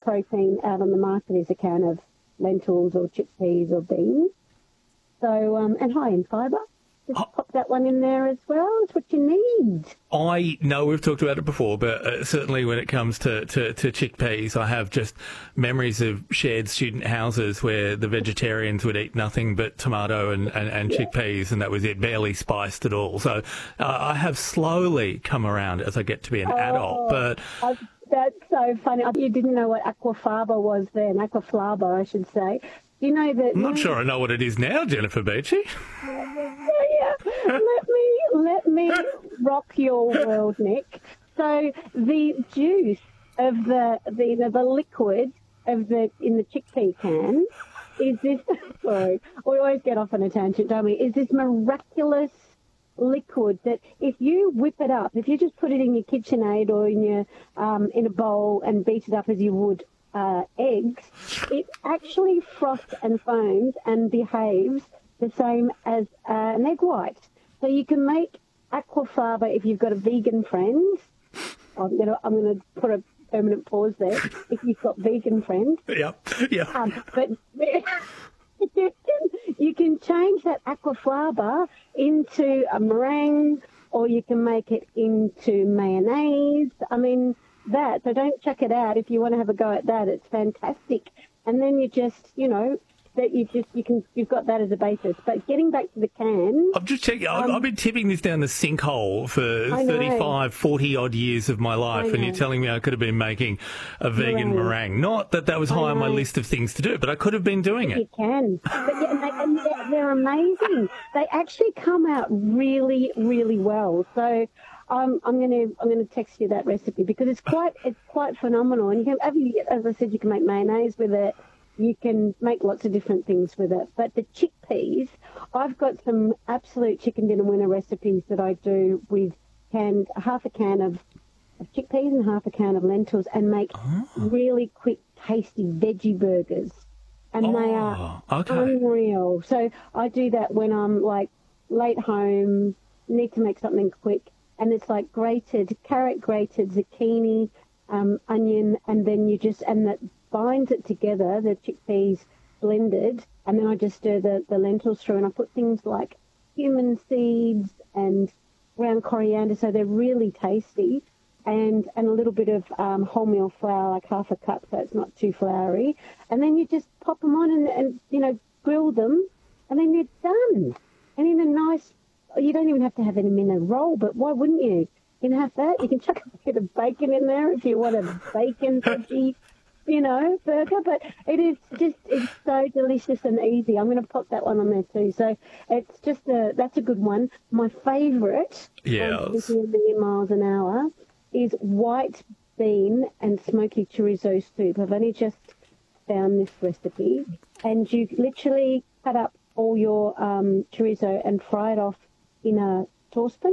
protein out on the market is a can of lentils or chickpeas or beans. So, and high in fibre. Just pop that one in there as well. It's what you need. I know we've talked about it before, but certainly when it comes to chickpeas, I have just memories of shared student houses where the vegetarians would eat nothing but tomato and chickpeas, and that was it, barely spiced at all. So I have slowly come around as I get to be an adult. But that's so funny. You didn't know what aquafaba was then. Aquafaba, I should say. You know that. I'm not sure I know what it is now, Jennifer Beachy. Yeah. Let me rock your world, Nick. So the juice of the liquid in the chickpea can is this. Sorry, we always get off on a tangent, don't we? Is this miraculous liquid that if you whip it up, if you just put it in your KitchenAid or in your in a bowl and beat it up as you would eggs, it actually froths and foams and behaves the same as an egg white. So you can make aquafaba if you've got a vegan friend. I'm gonna put a permanent pause there. If you've got vegan friends, yeah. But you can change that aquafaba into a meringue, or you can make it into mayonnaise. I mean, so don't chuck it out if you want to have a go at that. It's fantastic. And then you just, you've got that as a basis. But getting back to the can. I'm just checking. I've been tipping this down the sinkhole for 35, 40 odd years of my life, and you're telling me I could have been making a vegan meringue. Not that was high on my list of things to do, but I could have been doing it. You can. And they're amazing. They actually come out really, really well. So I'm going to text you that recipe because it's quite phenomenal. And you can, as I said, you can make mayonnaise with it. You can make lots of different things with it. But the chickpeas, I've got some absolute chicken dinner winner recipes that I do with half a can of chickpeas and half a can of lentils and make really quick, tasty veggie burgers. And they are unreal. So I do that when I'm like late home, need to make something quick. And it's like grated carrot, grated zucchini, onion, and then that binds it together, the chickpeas blended, and then I just stir the lentils through, and I put things like cumin seeds and ground coriander, so they're really tasty, and a little bit of wholemeal flour, like half a cup, so it's not too floury, and then you just pop them on and grill them, and then you're done. And in a nice, you don't even have to have them in a roll, but why wouldn't you? You can have that. You can chuck a bit of bacon in there if you want a bacon veggie, burger. But it's so delicious and easy. I'm going to pop that one on there too. So it's that's a good one. My favourite, a million miles an hour, is white bean and smoky chorizo soup. I've only just found this recipe. And you literally cut up all your chorizo and fry it off in a saucepan,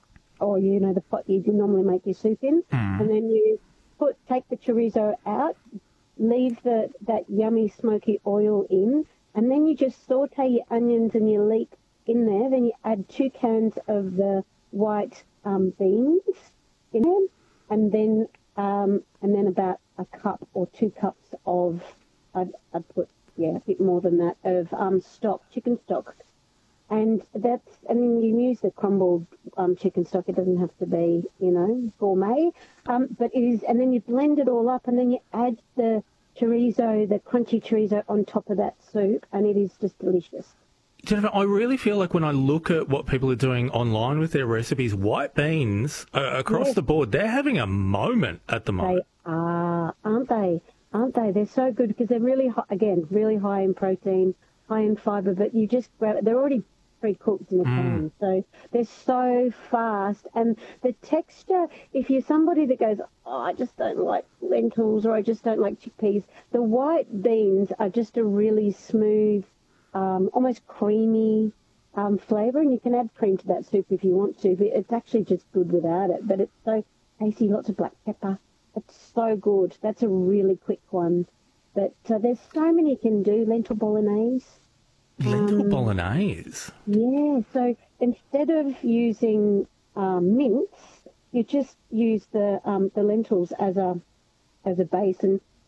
or the pot you normally make your soup in, and then you take the chorizo out, leave that yummy smoky oil in, and then you just saute your onions and your leek in there. Then you add 2 cans of the white beans in there, and then about a cup or 2 cups of I'd put a bit more than that of stock, chicken stock. And then you use the crumbled chicken stock. It doesn't have to be, gourmet. But it is, and then you blend it all up, and then you add the chorizo, the crunchy chorizo on top of that soup, and it is just delicious. Jennifer, I really feel like when I look at what people are doing online with their recipes, white beans across the board, they're having a moment at the moment. They are, aren't they? Aren't they? They're so good because they're really really high in protein, high in fibre, but you just grab it. They're already pre-cooked in a pan, so they're so fast. And the texture, if you're somebody that goes, I just don't like lentils or I just don't like chickpeas, the white beans are just a really smooth, almost creamy flavour, and you can add cream to that soup if you want to, but it's actually just good without it. But it's so tasty, lots of black pepper. It's so good. That's a really quick one. But there's so many you can do. Lentil bolognese. Lentil bolognese? Yeah, so instead of using mince, you just use the lentils as a base, and